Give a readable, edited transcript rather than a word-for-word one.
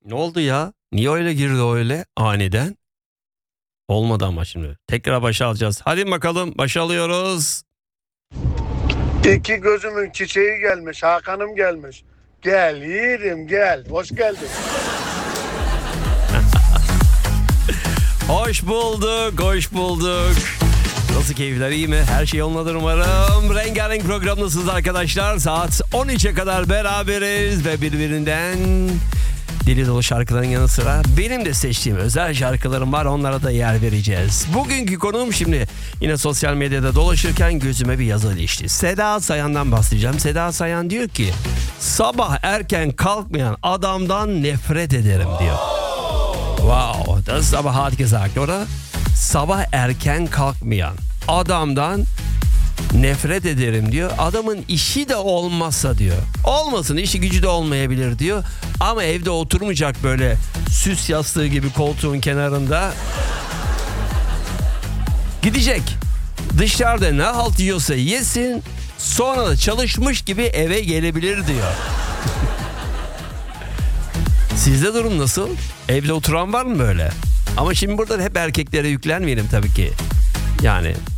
Ne oldu ya? Niye öyle girdi öyle aniden? Olmadı ama şimdi. Tekrar başa alacağız. Hadi bakalım başa alıyoruz. İki gözümün çiçeği gelmiş. Hakan'ım gelmiş. Gel yiğidim gel. Hoş geldin. Hoş bulduk, hoş bulduk. Nasıl keyifler, iyi mi? Her şey yolundadır umarım. Rengarenk programdasınız arkadaşlar. Saat 13'e kadar beraberiz ve birbirinden deli dolu şarkıların yanı sıra benim de seçtiğim özel şarkılarım var. Onlara da yer vereceğiz. Bugünkü konuğum şimdi yine sosyal medyada dolaşırken gözüme bir yazı ilişti. Seda Sayan'dan bahsedeceğim. Seda Sayan diyor ki sabah erken kalkmayan adamdan nefret ederim diyor. Wow, das ist aber hart gesagt, oder? Sabah erken kalkmayan adamdan nefret ederim diyor. Adamın işi de olmazsa diyor. Olmasın, işi gücü de olmayabilir diyor. Ama evde oturmayacak böyle süs yastığı gibi koltuğun kenarında. Gidecek. Dışarıda ne halt yiyorsa yesin. Sonra da çalışmış gibi eve gelebilir diyor. Sizde durum nasıl? Evde oturan var mı böyle? Ama şimdi burada hep erkeklere yüklenmeyelim tabii ki. Yani